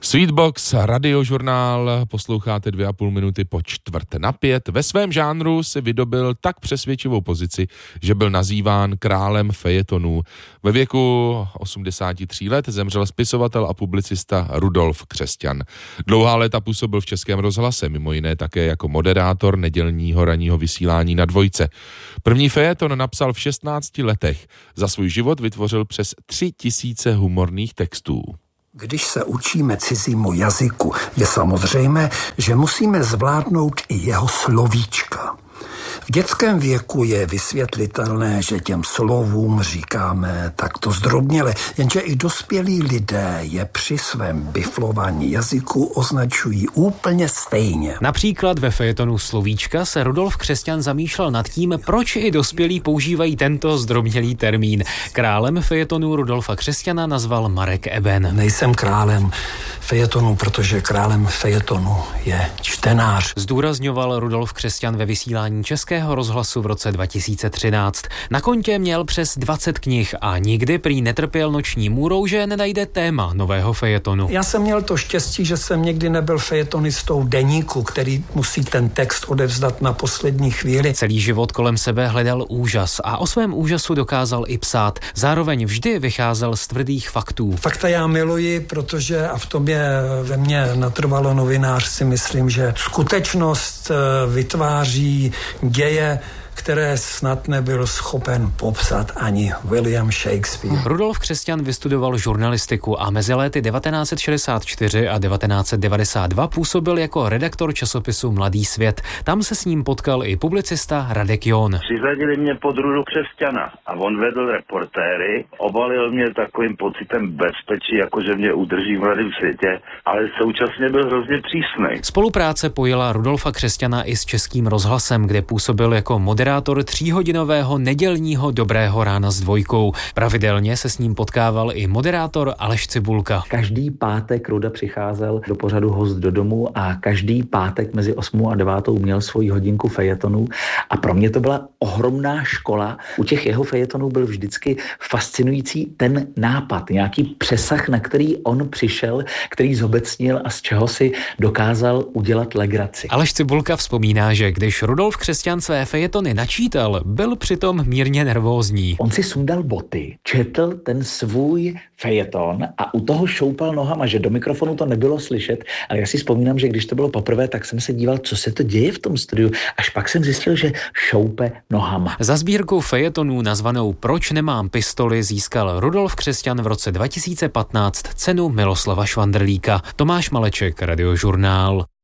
Sweetbox, radiožurnál, posloucháte 2,5 minuty po 4:45. Ve svém žánru si vydobil tak přesvědčivou pozici, že byl nazýván králem fejetonů. Ve věku 83 let zemřel spisovatel a publicista Rudolf Křesťan. Dlouhá léta působil v Českém rozhlase, mimo jiné také jako moderátor nedělního ranního vysílání na Dvojce. První fejeton napsal v 16 letech. Za svůj život vytvořil přes 3000 humorných textů. Když se učíme cizímu jazyku, je samozřejmé, že musíme zvládnout i jeho slovíčka. V dětském věku je vysvětlitelné, že těm slovům říkáme takto zdrobněle, jenže i dospělí lidé je při svém biflování jazyku označují úplně stejně. Například ve fejetonu Slovíčka se Rudolf Křesťan zamýšlel nad tím, proč i dospělí používají tento zdrobnělý termín. Králem fejetonu Rudolfa Křesťana nazval Marek Eben. Nejsem králem fejetonu, protože králem fejetonu je čtenář. Zdůrazňoval Rudolf Křesťan ve vysílání Českého rozhlasu v roce 2013. Na kontě měl přes 20 knih a nikdy prý netrpěl noční můrou, že nenajde téma nového fejetonu. Já jsem měl to štěstí, že jsem nikdy nebyl fejetonistou deníku, který musí ten text odevzdat na poslední chvíli. Celý život kolem sebe hledal úžas a o svém úžasu dokázal i psát. Zároveň vždy vycházel z tvrdých faktů. Fakta já miluji, protože, a v tom je ve mně natrvalo novinář, si myslím, že skutečnost vytváří děje, které snad nebyl schopen popsat ani William Shakespeare. Rudolf Křesťan vystudoval žurnalistiku a mezi léty 1964 a 1992 působil jako redaktor časopisu Mladý svět. Tam se s ním potkal i publicista Radek John. Přiřadili mě pod Rudu Křesťana a on vedl reportéry, obalil mě takovým pocitem bezpečí, jakože mě udrží v mladém světě, ale současně byl hrozně přísnej. Spolupráce pojila Rudolfa Křesťana i s Českým rozhlasem, kde působil jako moderátor 3hodinového nedělního Dobrého rána s Dvojkou. Pravidelně se s ním potkával i moderátor Aleš Cibulka. Každý pátek Ruda přicházel do pořadu Host do domu a každý pátek mezi 8 a 9 měl svoji hodinku fejetonů a pro mě to byla ohromná škola. U těch jeho fejetonů byl vždycky fascinující ten nápad, nějaký přesah, na který on přišel, který zobecnil a z čeho si dokázal udělat legraci. Aleš Cibulka vzpomíná, že když Rudolf Křesťan své fejetony načítal, byl přitom mírně nervózní. On si sundal boty, četl ten svůj fejeton a u toho šoupal nohama, že do mikrofonu to nebylo slyšet, ale já si vzpomínám, že když to bylo poprvé, tak jsem se díval, co se to děje v tom studiu, až pak jsem zjistil, že šoupe nohama. Za sbírku fejetonů nazvanou Proč nemám pistoli získal Rudolf Křesťan v roce 2015 cenu Miloslava Švandrlíka. Tomáš Maleček, Radiožurnál.